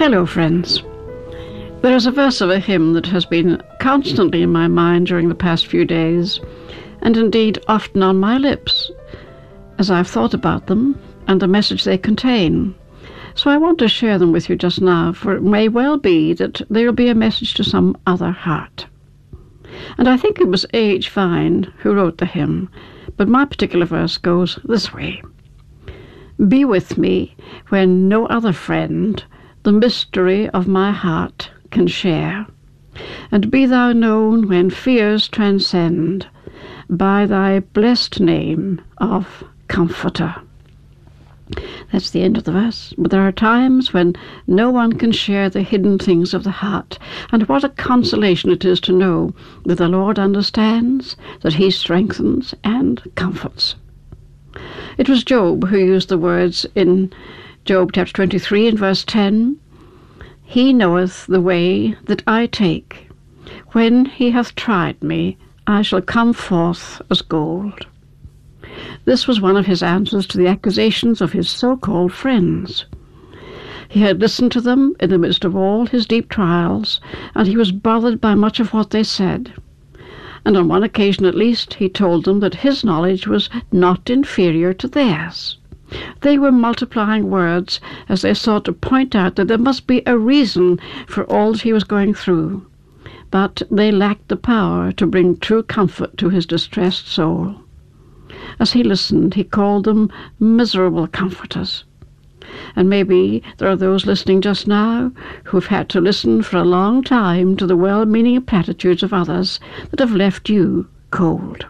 Hello, friends. There is a verse of a hymn that has been constantly in my mind during the past few days, and indeed often on my lips, as I've thought about them and the message they contain. So I want to share them with you just now, for it may well be that there will be a message to some other heart. And I think it was A.H. Vine who wrote the hymn, but my particular verse goes this way. Be with me when no other friend the mystery of my heart can share, and be thou known when fears transcend by thy blessed name of Comforter. That's the end of the verse. But there are times when no one can share the hidden things of the heart, and what a consolation it is to know that the Lord understands, that he strengthens and comforts. It was Job who used the words in Job chapter 23 and verse 10, He knoweth the way that I take. When he hath tried me, I shall come forth as gold. This was one of his answers to the accusations of his so-called friends. He had listened to them in the midst of all his deep trials, and he was bothered by much of what they said. And on one occasion at least, he told them that his knowledge was not inferior to theirs. They were multiplying words as they sought to point out that there must be a reason for all that he was going through, but they lacked the power to bring true comfort to his distressed soul. As he listened, he called them miserable comforters. And maybe there are those listening just now who have had to listen for a long time to the well-meaning platitudes of others that have left you cold.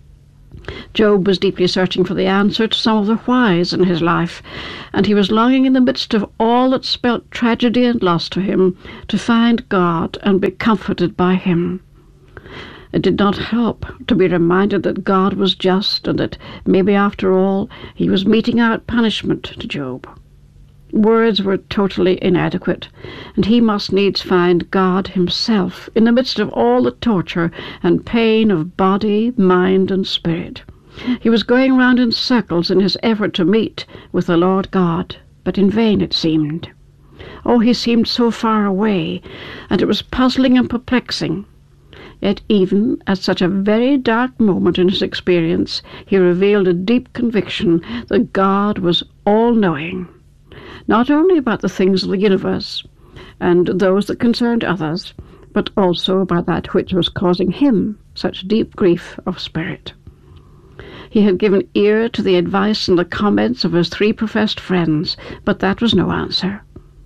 Job was deeply searching for the answer to some of the whys in his life, and he was longing in the midst of all that spelt tragedy and loss to him to find God and be comforted by him. It did not help to be reminded that God was just and that maybe after all he was meting out punishment to Job. Words were totally inadequate, and he must needs find God himself in the midst of all the torture and pain of body, mind, and spirit. He was going round in circles in his effort to meet with the Lord God, but in vain it seemed. Oh, he seemed so far away, and it was puzzling and perplexing. Yet even at such a very dark moment in his experience, he revealed a deep conviction that God was all-knowing, not only about the things of the universe and those that concerned others, but also about that which was causing him such deep grief of spirit. He had given ear to the advice and the comments of his three professed friends, but that was no answer.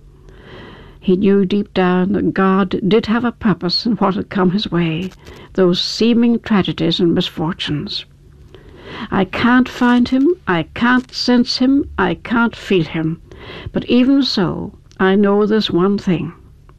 He knew deep down that God did have a purpose in what had come his way, those seeming tragedies and misfortunes. I can't find him, I can't sense him, I can't feel him, but even so I know this one thing.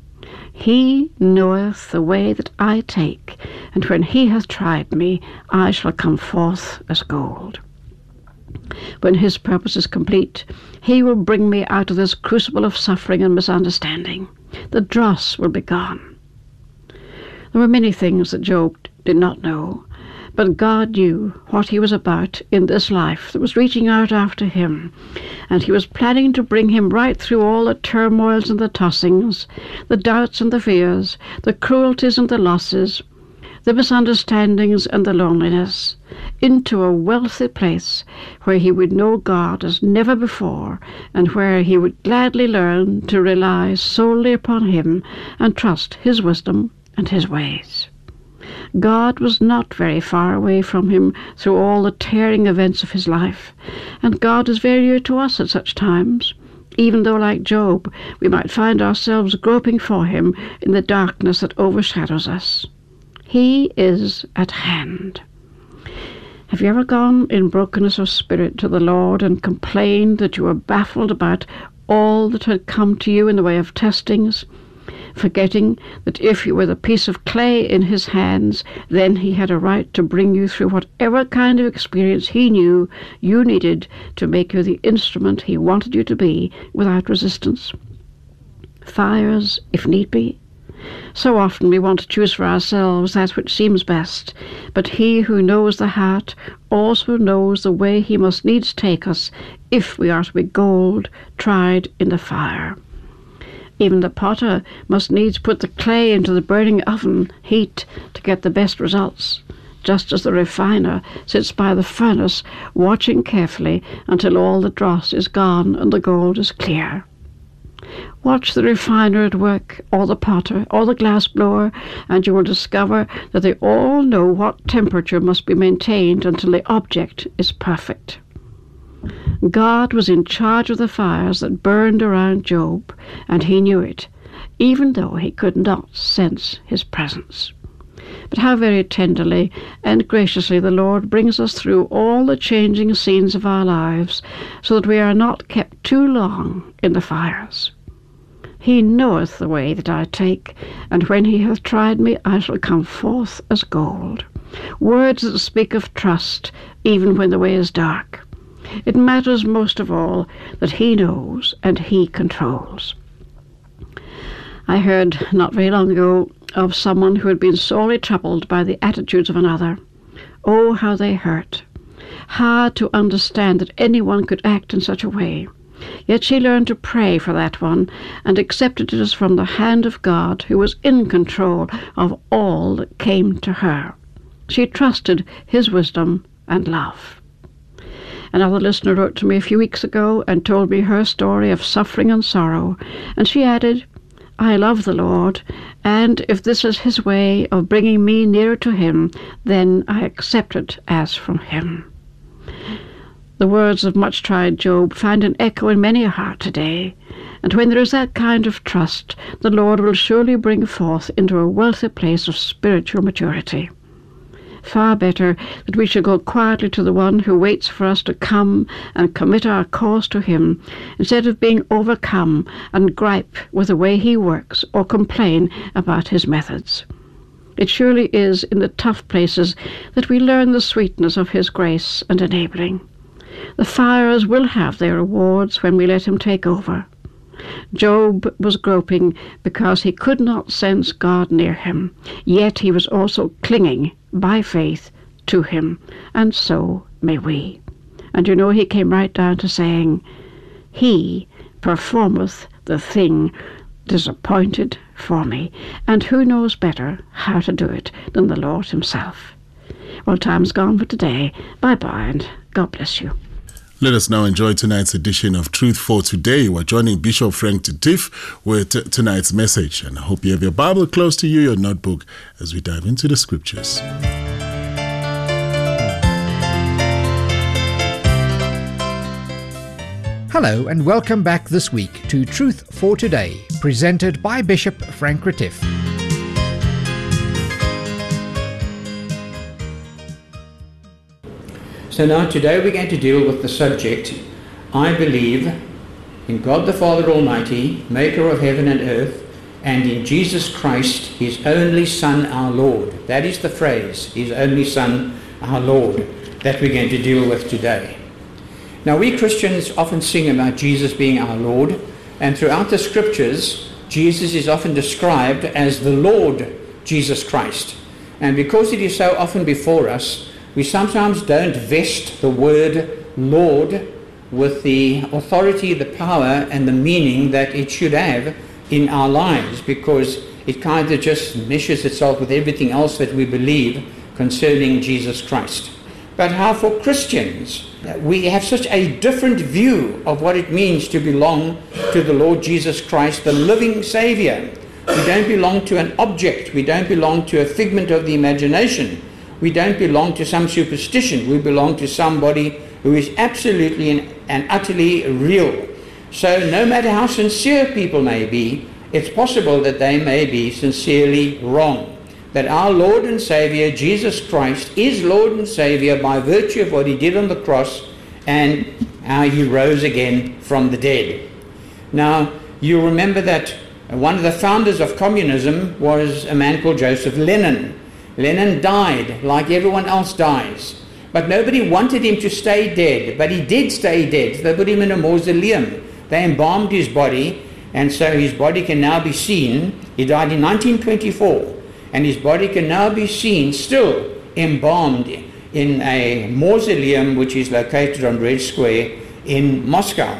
He knoweth the way that I take, and when he hath tried me, I shall come forth as gold. When his purpose is complete, he will bring me out of this crucible of suffering and misunderstanding. The dross will be gone. There were many things that Job did not know, but God knew what he was about in this life that was reaching out after him, and he was planning to bring him right through all the turmoils and the tossings, the doubts and the fears, the cruelties and the losses, the misunderstandings and the loneliness, into a wealthy place where he would know God as never before, and where he would gladly learn to rely solely upon him and trust his wisdom and his ways. God was not very far away from him through all the tearing events of his life, and God is very near to us at such times, even though, like Job, we might find ourselves groping for him in the darkness that overshadows us. He is at hand. Have you ever gone in brokenness of spirit to the Lord and complained that you were baffled about all that had come to you in the way of testings, forgetting that if you were the piece of clay in his hands, then he had a right to bring you through whatever kind of experience he knew you needed to make you the instrument he wanted you to be without resistance? Fires, if need be. So often we want to choose for ourselves that which seems best, but he who knows the heart also knows the way he must needs take us if we are to be gold tried in the fire. Even the potter must needs put the clay into the burning oven heat to get the best results, just as the refiner sits by the furnace watching carefully until all the dross is gone and the gold is clear. Watch the refiner at work, or the potter, or the glass blower, and you will discover that they all know what temperature must be maintained until the object is perfect. God was in charge of the fires that burned around Job, and he knew it, even though he could not sense his presence. But how very tenderly and graciously the Lord brings us through all the changing scenes of our lives, so that we are not kept too long in the fires. He knoweth the way that I take, and when he hath tried me, I shall come forth as gold. Words that speak of trust, even when the way is dark. It matters most of all that he knows and he controls. I heard not very long ago of someone who had been sorely troubled by the attitudes of another. Oh, how they hurt. Hard to understand that anyone could act in such a way. Yet she learned to pray for that one, and accepted it as from the hand of God, who was in control of all that came to her. She trusted his wisdom and love. Another listener wrote to me a few weeks ago and told me her story of suffering and sorrow, and she added, I love the Lord, and if this is his way of bringing me nearer to him, then I accept it as from him. The words of much-tried Job find an echo in many a heart today, and when there is that kind of trust, the Lord will surely bring forth into a wealthy place of spiritual maturity. Far better that we should go quietly to the one who waits for us to come and commit our cause to him, instead of being overcome and gripe with the way he works or complain about his methods. It surely is in the tough places that we learn the sweetness of his grace and enabling. The fires will have their rewards when we let him take over. Job was groping because he could not sense God near him, yet he was also clinging by faith to him, and so may we. And you know, he came right down to saying, He performeth the thing disappointed for me, and who knows better how to do it than the Lord himself. Well, time's gone for today. Bye-bye, and God bless you. Let us now enjoy tonight's edition of Truth for Today. We're joining Bishop Frank Tiff with tonight's message. And I hope you have your Bible close to you, your notebook, as we dive into the scriptures. Hello and welcome back this week to Truth for Today, presented by Bishop Frank Retief. So now today we're going to deal with the subject, I believe in God the Father Almighty, maker of heaven and earth, and in Jesus Christ, his only Son, our Lord. That is the phrase, his only Son, our Lord, that we're going to deal with today. Now we Christians often sing about Jesus being our Lord, and throughout the scriptures, Jesus is often described as the Lord Jesus Christ. And because it is so often before us, we sometimes don't vest the word Lord with the authority, the power, and the meaning that it should have in our lives, because it kind of just meshes itself with everything else that we believe concerning Jesus Christ. But how for Christians, we have such a different view of what it means to belong to the Lord Jesus Christ, the living Savior. We don't belong to an object. We don't belong to a figment of the imagination. We don't belong to some superstition. We belong to somebody who is absolutely and utterly real. So no matter how sincere people may be, it's possible that they may be sincerely wrong. That our Lord and Savior, Jesus Christ, is Lord and Savior by virtue of what he did on the cross and how he rose again from the dead. Now, you remember that one of the founders of communism was a man called Joseph Lenin. Lenin died like everyone else dies, but nobody wanted him to stay dead, but he did stay dead. They put him in a mausoleum. They embalmed his body, and so his body can now be seen. He died in 1924, and his body can now be seen still embalmed in a mausoleum which is located on Red Square in Moscow.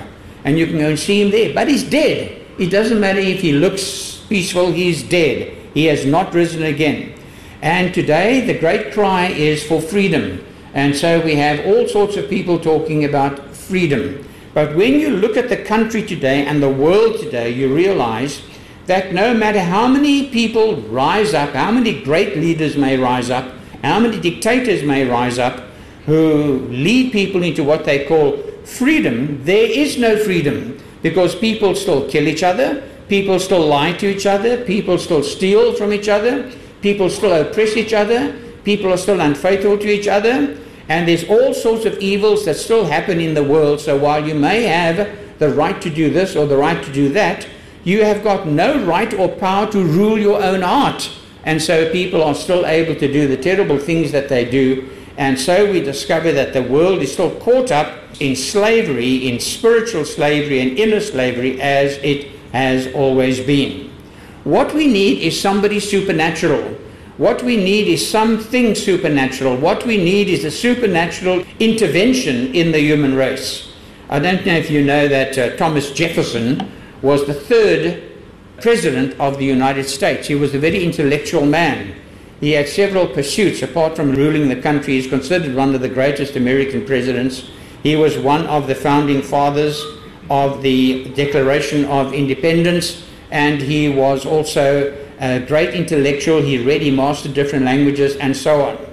and you can go and see him there. But he's dead. It doesn't matter if he looks peaceful, he's dead. He has not risen again. And today the great cry is for freedom. And so we have all sorts of people talking about freedom. But when you look at the country today and the world today, you realize that no matter how many people rise up, how many great leaders may rise up, how many dictators may rise up, who lead people into what they call freedom, there is no freedom, because people still kill each other, people still lie to each other, people still steal from each other, people still oppress each other, people are still unfaithful to each other, and there's all sorts of evils that still happen in the world. So while you may have the right to do this or the right to do that, you have got no right or power to rule your own heart. And so people are still able to do the terrible things that they do. And so we discover that the world is still caught up in slavery, in spiritual slavery and inner slavery, as it has always been. What we need is somebody supernatural. What we need is something supernatural. What we need is a supernatural intervention in the human race. I don't know if you know that Thomas Jefferson was the third president of the United States. He was a very intellectual man. He had several pursuits. Apart from ruling the country, he's considered one of the greatest American presidents. He was one of the founding fathers of the Declaration of Independence, and he was also a great intellectual. He read, he mastered different languages, and so on.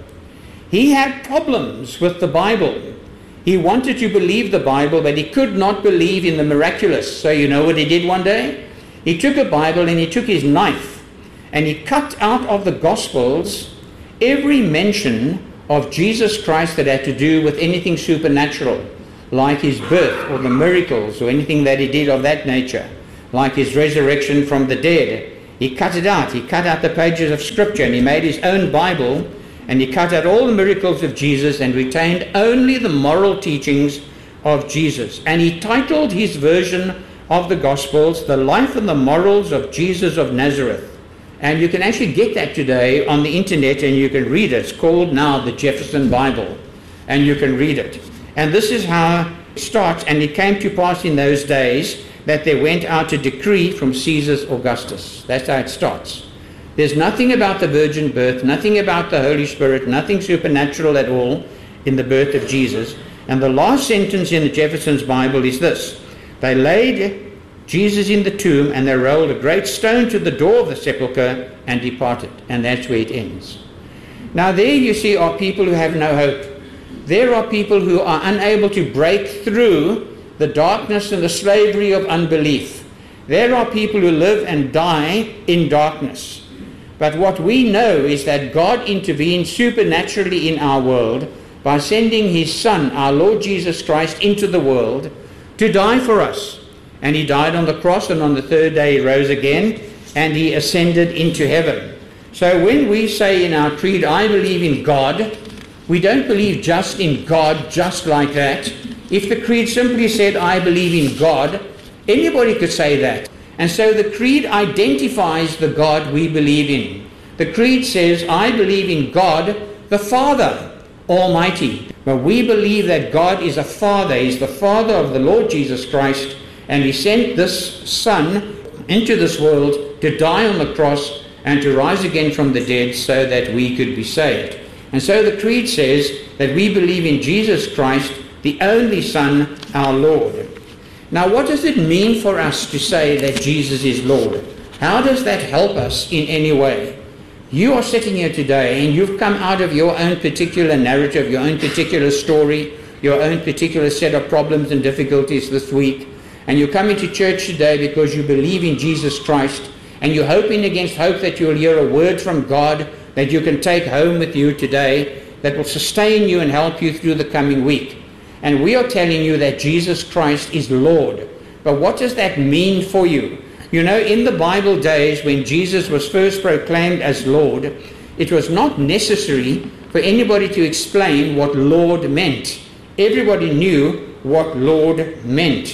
He had problems with the Bible. He wanted to believe the Bible, but he could not believe in the miraculous. So you know what he did one day? He took a Bible and he took his knife and he cut out of the Gospels every mention of Jesus Christ that had to do with anything supernatural, like his birth or the miracles or anything that he did of that nature, like his resurrection from the dead. He cut it out. He cut out the pages of Scripture, and he made his own Bible, and he cut out all the miracles of Jesus and retained only the moral teachings of Jesus. And he titled his version of the Gospels, The Life and the Morals of Jesus of Nazareth. And you can actually get that today on the internet, and you can read it. It's called now the Jefferson Bible, and you can read it. And this is how it starts. And it came to pass in those days that there went out a decree from Caesar Augustus. That's how it starts. There's nothing about the virgin birth, nothing about the Holy Spirit, nothing supernatural at all in the birth of Jesus. And the last sentence in the Jefferson's Bible is this: they laid Jesus in the tomb, and they rolled a great stone to the door of the sepulchre and departed. And that's where it ends. Now there you see are people who have no hope. There are people who are unable to break through the darkness and the slavery of unbelief. There are people who live and die in darkness. But what we know is that God intervened supernaturally in our world by sending his Son, our Lord Jesus Christ, into the world to die for us. And he died on the cross, and on the third day he rose again, and he ascended into heaven. So when we say in our creed, I believe in God, we don't believe just in God just like that. If the creed simply said, I believe in God, anybody could say that. And so the creed identifies the God we believe in. The creed says, I believe in God, the Father Almighty. But we believe that God is a Father. He's the Father of the Lord Jesus Christ, and he sent this Son into this world to die on the cross and to rise again from the dead so that we could be saved. And so the creed says that we believe in Jesus Christ, the only Son, our Lord. Now, what does it mean for us to say that Jesus is Lord? How does that help us in any way? You are sitting here today and you've come out of your own particular narrative, your own particular story, your own particular set of problems and difficulties this week. And you come into church today because you believe in Jesus Christ, and you're hoping against hope that you'll hear a word from God that you can take home with you today that will sustain you and help you through the coming week. And we are telling you that Jesus Christ is Lord. But what does that mean for you? You know, in the Bible days when Jesus was first proclaimed as Lord, it was not necessary for anybody to explain what Lord meant. Everybody knew what Lord meant.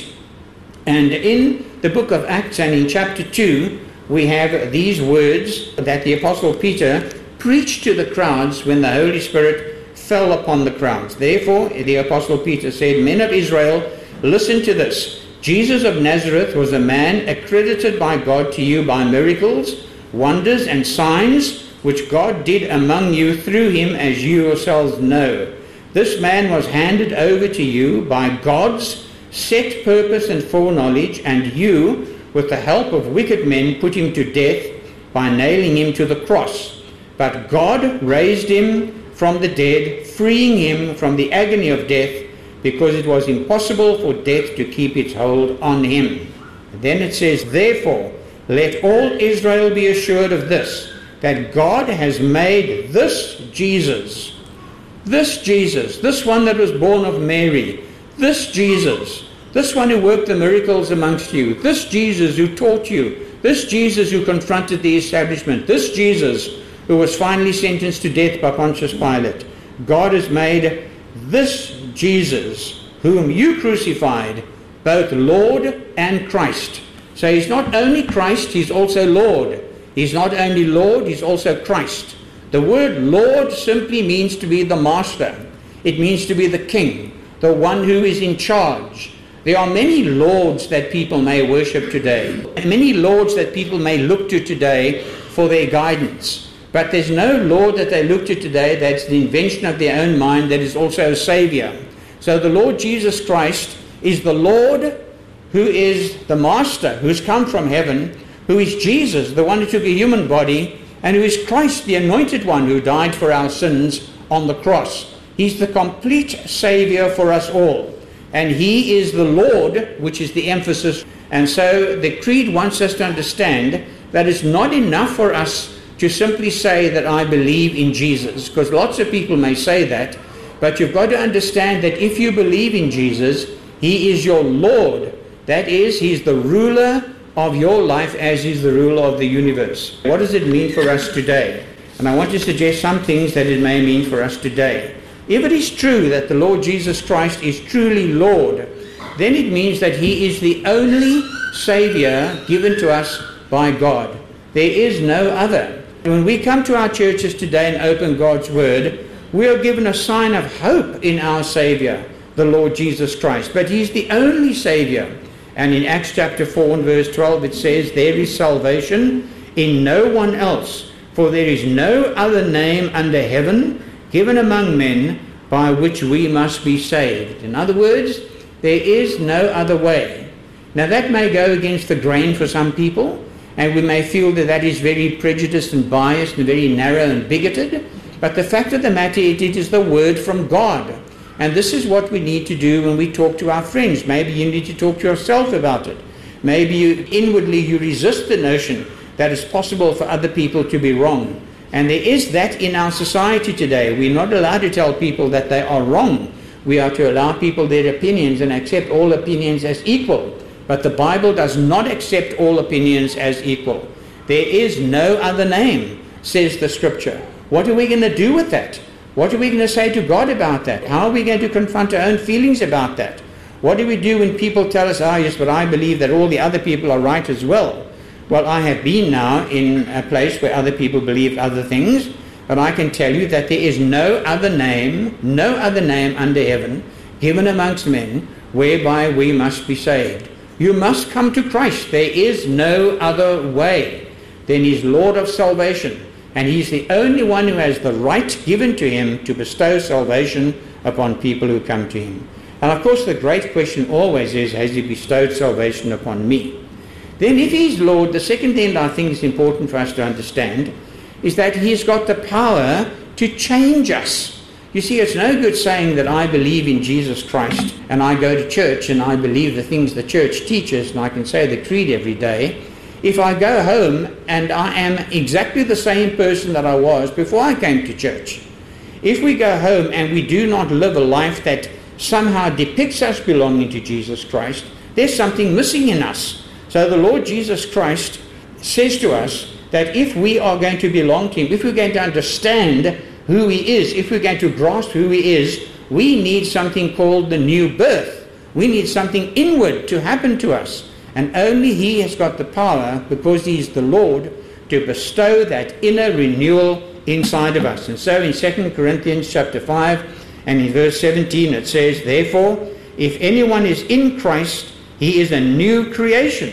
And in the book of Acts and in chapter 2, we have these words that the Apostle Peter preached to the crowds when the Holy Spirit fell upon the crowds. Therefore, the Apostle Peter said, Men of Israel, listen to this. Jesus of Nazareth was a man accredited by God to you by miracles, wonders, and signs, which God did among you through him, as you yourselves know. This man was handed over to you by God's set purpose and foreknowledge, and you, with the help of wicked men, put him to death by nailing him to the cross. But God raised him from the dead, freeing him from the agony of death, because it was impossible for death to keep its hold on him. And then it says, therefore, let all Israel be assured of this, that God has made this Jesus, this one that was born of Mary, this Jesus, this one who worked the miracles amongst you, this Jesus who taught you, this Jesus who confronted the establishment, this Jesus who was finally sentenced to death by Pontius Pilate. God has made this Jesus, whom you crucified, both Lord and Christ. So he's not only Christ, he's also Lord. He's not only Lord, he's also Christ. The word Lord simply means to be the master. It means to be the king, the one who is in charge. There are many lords that people may worship today, many lords that people may look to today for their guidance. But there's no Lord that they look to today that's the invention of their own mind that is also a Savior. So the Lord Jesus Christ is the Lord who is the Master, who's come from heaven, who is Jesus, the one who took a human body, and who is Christ, the anointed one who died for our sins on the cross. He's the complete Savior for us all. And he is the Lord, which is the emphasis. And so the Creed wants us to understand that it's not enough for us to simply say that I believe in Jesus, because lots of people may say that, but you've got to understand that if you believe in Jesus, he is your Lord. That is, he's the ruler of your life as he's the ruler of the universe. What does it mean for us today? And I want to suggest some things that it may mean for us today. If it is true that the Lord Jesus Christ is truly Lord, then it means that he is the only Savior given to us by God. There is no other. When we come to our churches today and open God's Word, we are given a sign of hope in our Savior, the Lord Jesus Christ. But he's the only Savior. And in Acts chapter 4 and verse 12 it says, there is salvation in no one else, for there is no other name under heaven given among men by which we must be saved. In other words, there is no other way. Now that may go against the grain for some people, and we may feel that that is very prejudiced and biased and very narrow and bigoted, but the fact of the matter is it is the word from God. And this is what we need to do when we talk to our friends. Maybe you need to talk to yourself about it. Maybe inwardly you resist the notion that it's possible for other people to be wrong. And there is that in our society today. We're not allowed to tell people that they are wrong. We are to allow people their opinions and accept all opinions as equal. But the Bible does not accept all opinions as equal. There is no other name, says the Scripture. What are we going to do with that? What are we going to say to God about that? How are we going to confront our own feelings about that? What do we do when people tell us, yes, but I believe that all the other people are right as well? Well, I have been now in a place where other people believe other things, but I can tell you that there is no other name under heaven given amongst men whereby we must be saved. You must come to Christ. There is no other way. Then he's Lord of salvation, and he's the only one who has the right given to him to bestow salvation upon people who come to him. And of course the great question always is, has he bestowed salvation upon me? Then if he's Lord, the second thing I think is important for us to understand is that he's got the power to change us. You see, it's no good saying that I believe in Jesus Christ and I go to church and I believe the things the church teaches and I can say the creed every day, if I go home and I am exactly the same person that I was before I came to church. If we go home and we do not live a life that somehow depicts us belonging to Jesus Christ, there's something missing in us. So the Lord Jesus Christ says to us that if we are going to belong to him, if we're going to understand who he is, if we're going to grasp who he is, we need something called the new birth. We need something inward to happen to us. And only he has got the power, because he is the Lord, to bestow that inner renewal inside of us. And so in 2 Corinthians chapter 5 and in verse 17 it says, therefore, if anyone is in Christ, He is a new creation.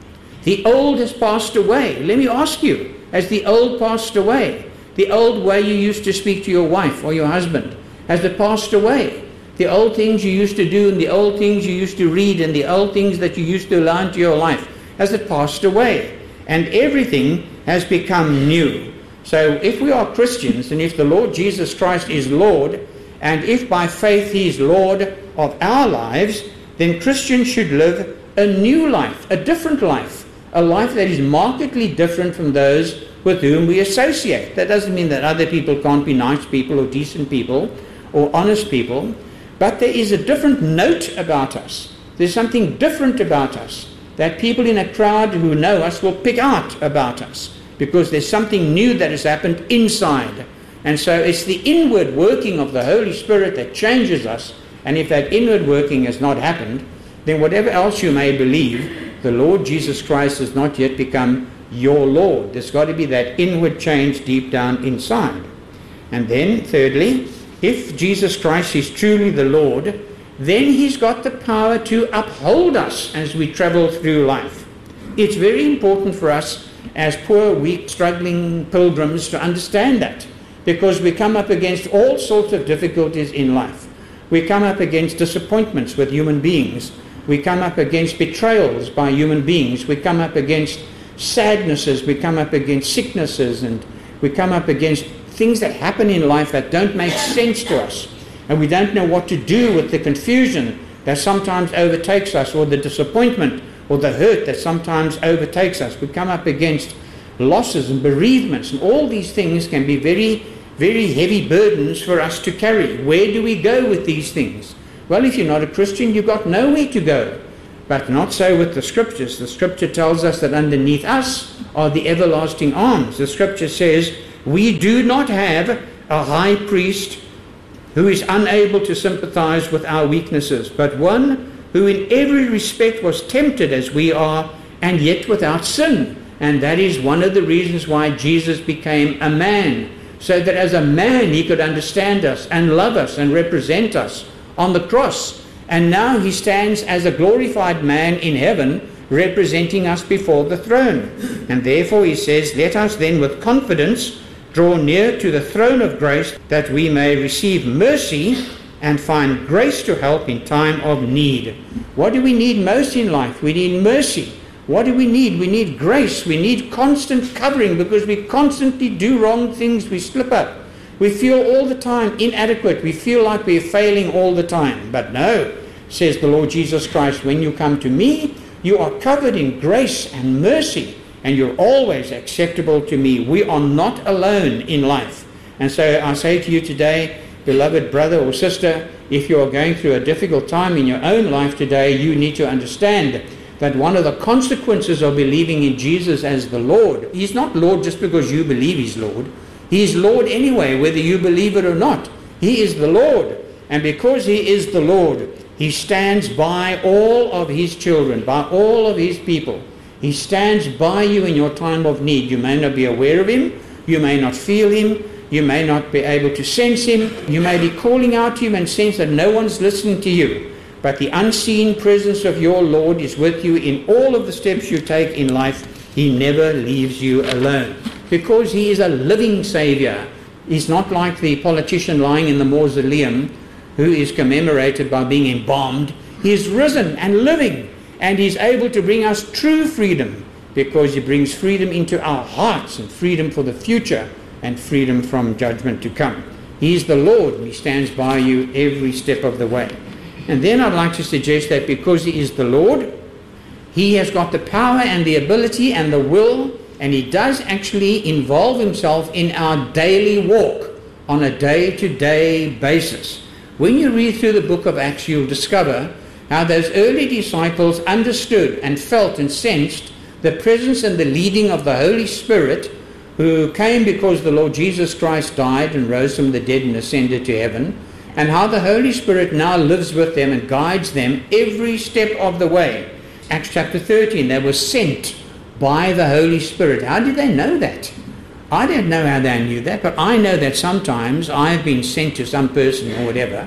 The old has passed away. Let me ask you, has the old passed away? The old way you used to speak to your wife or your husband, has it passed away? The old things you used to do and the old things you used to read and the old things that you used to allow into your life, has it passed away? And everything has become new. So if we are Christians, and if the Lord Jesus Christ is Lord, and if by faith He is Lord of our lives, then Christians should live a new life, a different life, a life that is markedly different from those with whom we associate. That doesn't mean that other people can't be nice people or decent people or honest people, but there is a different note about us. There's something different about us that people in a crowd who know us will pick out about us, because there's something new that has happened inside. And so it's the inward working of the Holy Spirit that changes us. And if that inward working has not happened, then whatever else you may believe, the Lord Jesus Christ has not yet become your Lord. There's got to be that inward change deep down inside. And then, thirdly, if Jesus Christ is truly the Lord, then He's got the power to uphold us as we travel through life. It's very important for us as poor, weak, struggling pilgrims to understand that, because we come up against all sorts of difficulties in life. We come up against disappointments with human beings. We come up against betrayals by human beings. We come up against sadnesses. We come up against sicknesses, and we come up against things that happen in life that don't make sense to us. And we don't know what to do with the confusion that sometimes overtakes us, or the disappointment or the hurt that sometimes overtakes us. We come up against losses and bereavements, and all these things can be very, very heavy burdens for us to carry. Where do we go with these things? Well, if you're not a Christian, you've got nowhere to go. But not so with the Scriptures. The Scripture tells us that underneath us are the everlasting arms. The Scripture says, we do not have a high priest who is unable to sympathize with our weaknesses, but one who in every respect was tempted as we are, and yet without sin. And that is one of the reasons why Jesus became a man, so that as a man He could understand us and love us and represent us on the cross. And now He stands as a glorified man in heaven, representing us before the throne. And therefore He says, let us then with confidence draw near to the throne of grace, that we may receive mercy and find grace to help in time of need. What do we need most in life? We need mercy. What do we need? We need grace. We need constant covering, because we constantly do wrong things. We slip up. We feel all the time inadequate. We feel like we're failing all the time. But no, says the Lord Jesus Christ, when you come to me, you are covered in grace and mercy, and you're always acceptable to me. We are not alone in life. And so I say to you today, beloved brother or sister, if you are going through a difficult time in your own life today, you need to understand that one of the consequences of believing in Jesus as the Lord, He's not Lord just because you believe He's Lord. He is Lord anyway, whether you believe it or not. He is the Lord. And because He is the Lord, He stands by all of His children, by all of His people. He stands by you in your time of need. You may not be aware of Him. You may not feel Him. You may not be able to sense Him. You may be calling out to Him and sense that no one's listening to you. But the unseen presence of your Lord is with you in all of the steps you take in life. He never leaves you alone, because He is a living Savior. He's not like the politician lying in the mausoleum who is commemorated by being embalmed. He is risen and living, and He's able to bring us true freedom, because He brings freedom into our hearts, and freedom for the future, and freedom from judgment to come. He is the Lord, and He stands by you every step of the way. And then I'd like to suggest that because He is the Lord, He has got the power and the ability and the will, and He does actually involve Himself in our daily walk on a day-to-day basis. When you read through the book of Acts, you'll discover how those early disciples understood and felt and sensed the presence and the leading of the Holy Spirit, who came because the Lord Jesus Christ died and rose from the dead and ascended to heaven, and how the Holy Spirit now lives with them and guides them every step of the way. Acts chapter 13, they were sent by the Holy Spirit. How did they know that? I don't know how they knew that, but I know that sometimes I've been sent to some person or whatever.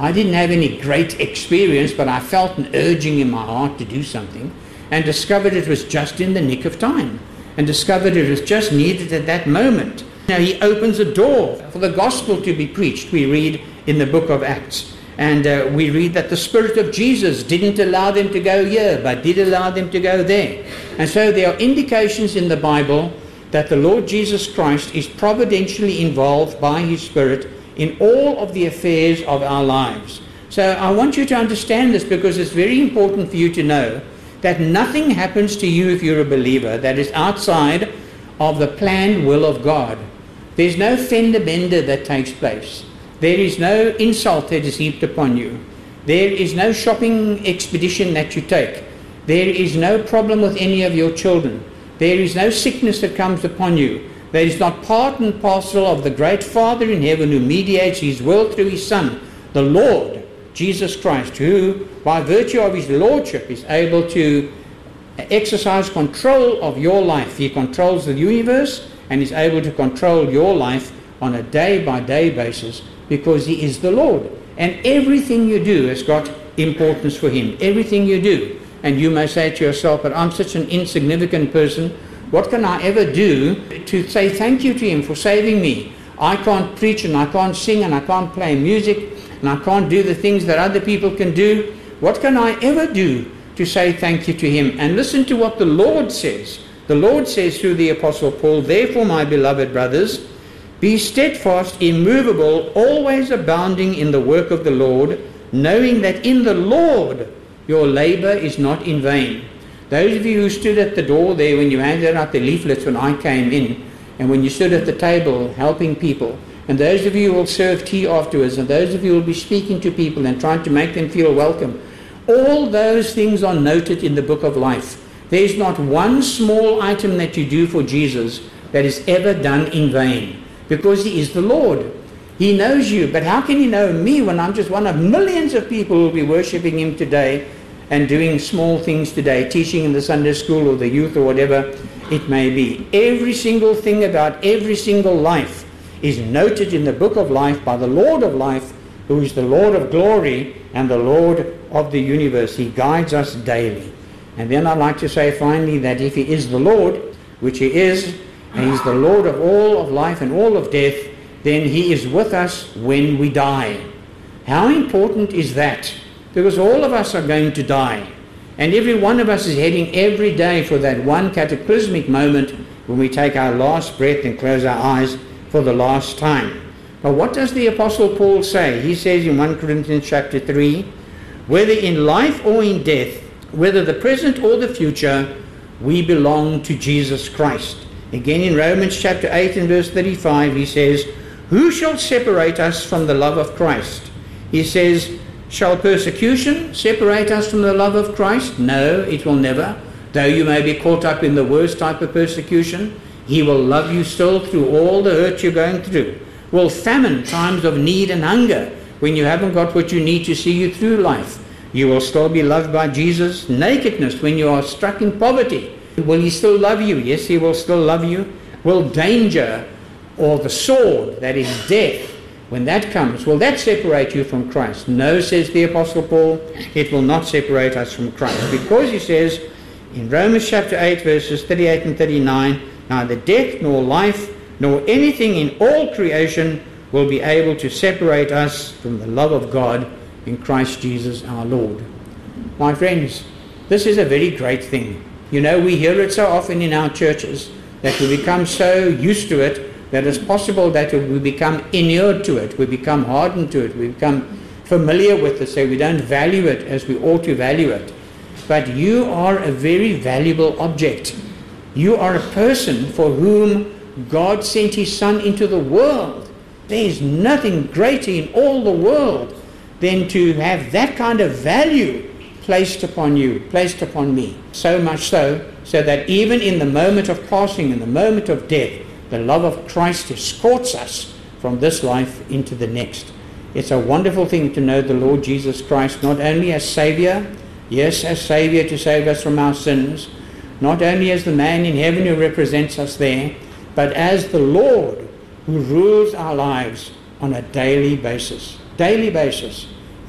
I didn't have any great experience, but I felt an urging in my heart to do something, and discovered it was just in the nick of time, and discovered it was just needed at that moment. Now he opens a door for the gospel to be preached. We read in the book of Acts, and we read that the Spirit of Jesus didn't allow them to go here, but did allow them to go there. And so there are indications in the Bible that the Lord Jesus Christ is providentially involved by his Spirit in all of the affairs of our lives. So I want you to understand this, because it's very important for you to know that nothing happens to you if you're a believer that is outside of the planned will of God. There's no fender bender that takes place. There is no insult that is heaped upon you. There is no shopping expedition that you take. There is no problem with any of your children. There is no sickness that comes upon you that is not part and parcel of the great Father in heaven who mediates his will through his Son, the Lord Jesus Christ, who by virtue of his lordship is able to exercise control of your life. He controls the universe and is able to control your life on a day-by-day basis, because he is the Lord. And everything you do has got importance for him. Everything you do. And you may say to yourself, but I'm such an insignificant person. What can I ever do to say thank you to him for saving me? I can't preach, and I can't sing, and I can't play music, and I can't do the things that other people can do. What can I ever do to say thank you to him? And listen to what the Lord says. The Lord says through the Apostle Paul, therefore, my beloved brothers, be steadfast, immovable, always abounding in the work of the Lord, knowing that in the Lord your labor is not in vain. Those of you who stood at the door there when you handed out the leaflets when I came in, and when you stood at the table helping people, and those of you who will serve tea afterwards, and those of you who will be speaking to people and trying to make them feel welcome, all those things are noted in the book of life. There is not one small item that you do for Jesus that is ever done in vain, because he is the Lord. He knows you, but how can he know me when I'm just one of millions of people who will be worshipping him today and doing small things today, teaching in the Sunday school or the youth or whatever it may be. Every single thing about every single life is noted in the book of life by the Lord of life, who is the Lord of glory and the Lord of the universe. He guides us daily. And then I'd like to say finally that if he is the Lord, which he is, and he's the Lord of all of life and all of death, then he is with us when we die. How important is that? Because all of us are going to die. And every one of us is heading every day for that one cataclysmic moment when we take our last breath and close our eyes for the last time. But what does the Apostle Paul say? He says in 1 Corinthians chapter 3, whether in life or in death, whether the present or the future, we belong to Jesus Christ. Again in Romans chapter 8 and verse 35, he says, who shall separate us from the love of Christ? He says, shall persecution separate us from the love of Christ? No, it will never. Though you may be caught up in the worst type of persecution, he will love you still through all the hurt you're going through. Will famine, times of need and hunger, when you haven't got what you need to see you through life, you will still be loved by Jesus. Nakedness, when you are struck in poverty, will he still love you? Yes, he will still love you. Will danger or the sword, that is death, when that comes, will that separate you from Christ? No, says the Apostle Paul, it will not separate us from Christ. Because he says in Romans chapter 8 verses 38 and 39, neither death nor life nor anything in all creation will be able to separate us from the love of God in Christ Jesus our Lord. My friends, this is a very great thing. You know, we hear it so often in our churches that we become so used to it that it's possible that we become inured to it, we become hardened to it, we become familiar with it, so we don't value it as we ought to value it. But you are a very valuable object. You are a person for whom God sent his Son into the world. There is nothing greater in all the world than to have that kind of value placed upon you, placed upon me. So much so that even in the moment of passing, in the moment of death, the love of Christ escorts us from this life into the next. It's a wonderful thing to know the Lord Jesus Christ not only as Savior, yes, as Savior to save us from our sins, not only as the man in heaven who represents us there, but as the Lord who rules our lives on a daily basis. Daily basis.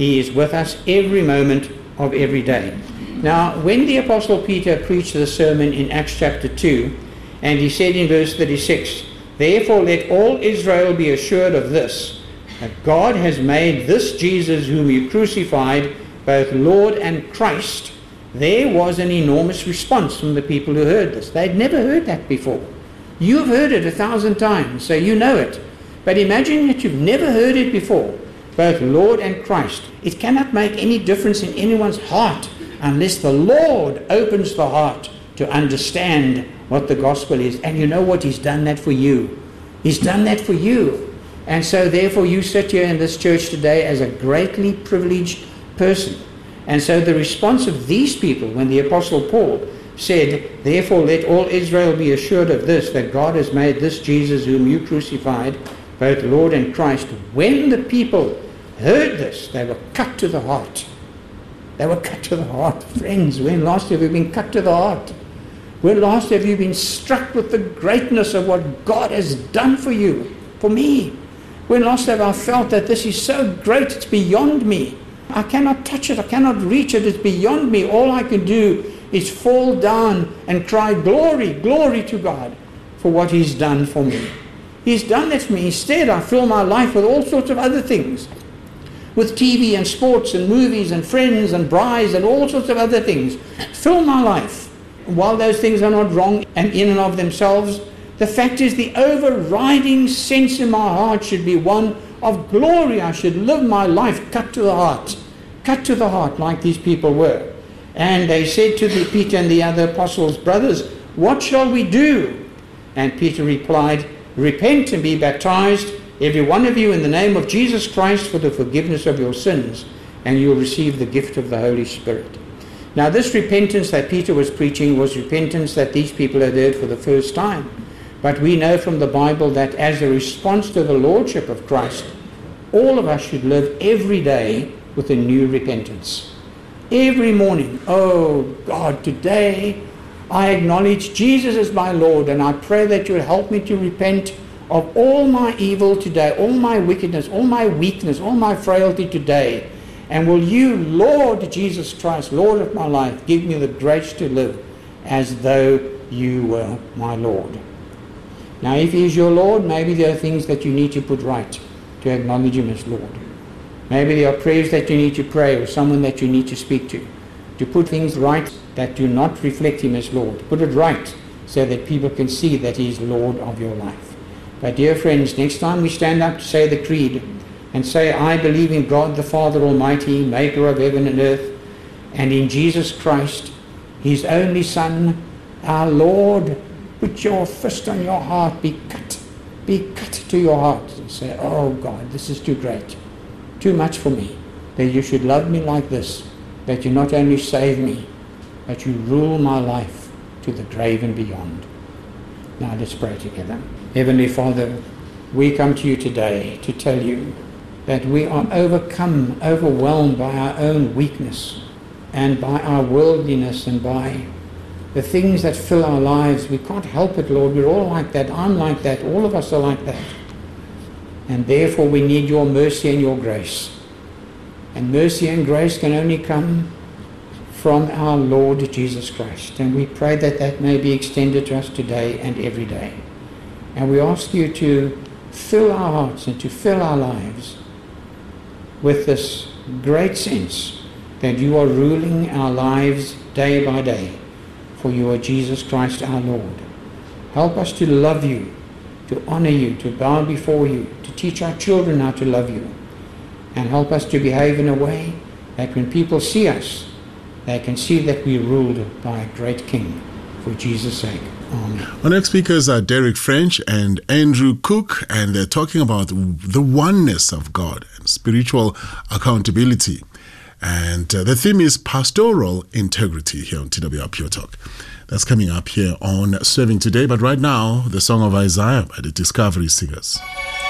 He is with us every moment of every day. Now, when the Apostle Peter preached the sermon in Acts chapter 2, and he said in verse 36, "Therefore let all Israel be assured of this, that God has made this Jesus whom you crucified both Lord and Christ," there was an enormous response from the people who heard this. They'd never heard that before. You've heard it 1,000 times, so you know it. But imagine that you've never heard it before, both Lord and Christ. It cannot make any difference in anyone's heart unless the Lord opens the heart to understand what the gospel is. And you know what? He's done that for you. He's done that for you. And so therefore you sit here in this church today as a greatly privileged person. And so the response of these people when the Apostle Paul said, "Therefore let all Israel be assured of this, that God has made this Jesus whom you crucified both Lord and Christ," when the people heard this, they were cut to the heart. They were cut to the heart. Friends, when last have you been cut to the heart? When last have you been struck with the greatness of what God has done for you, for me? When last have I felt that this is so great, it's beyond me. I cannot touch it, I cannot reach it, it's beyond me. All I can do is fall down and cry, "Glory, glory to God for what He's done for me." He's done that for me. Instead, I fill my life with all sorts of other things, with TV and sports and movies and friends and brides and all sorts of other things. Fill my life. While those things are not wrong and in and of themselves, the fact is the overriding sense in my heart should be one of glory. I should live my life cut to the heart like these people were. And they said to Peter and the other apostles, "Brothers, what shall we do?" And Peter replied, "Repent and be baptized, every one of you, in the name of Jesus Christ for the forgiveness of your sins, and you will receive the gift of the Holy Spirit." Now this repentance that Peter was preaching was repentance that these people had heard for the first time. But we know from the Bible that as a response to the Lordship of Christ, all of us should live every day with a new repentance. Every morning, "Oh God, today I acknowledge Jesus as my Lord, and I pray that you will help me to repent of all my evil today, all my wickedness, all my weakness, all my frailty today. And will you, Lord Jesus Christ, Lord of my life, give me the grace to live as though you were my Lord." Now, if He is your Lord, maybe there are things that you need to put right to acknowledge Him as Lord. Maybe there are prayers that you need to pray, or someone that you need to speak to put things right that do not reflect Him as Lord. Put it right so that people can see that He is Lord of your life. But dear friends, next time we stand up to say the creed and say, "I believe in God the Father Almighty, maker of heaven and earth, and in Jesus Christ, His only Son, our Lord," put your fist on your heart, be cut to your heart, and say, "Oh God, this is too great, too much for me, that you should love me like this, that you not only save me, but you rule my life to the grave and beyond." Now let's pray together. Heavenly Father, we come to you today to tell you that we are overwhelmed by our own weakness and by our worldliness and by the things that fill our lives. We can't help it, Lord. We're all like that. I'm like that. All of us are like that. And therefore we need your mercy and your grace. And mercy and grace can only come from our Lord Jesus Christ. And we pray that that may be extended to us today and every day. And we ask you to fill our hearts and to fill our lives with this great sense that you are ruling our lives day by day, for you are Jesus Christ our Lord. Help us to love you, to honor you, to bow before you, to teach our children how to love you, and help us to behave in a way that when people see us, they can see that we are ruled by a great King, for Jesus' sake. Amen. Our next speakers are Derek French and Andrew Cook, and they're talking about the oneness of God and spiritual accountability. And the theme is pastoral integrity here on TWR Pure Talk. That's coming up here on Serving Today. But right now, the Song of Isaiah by the Discovery Singers.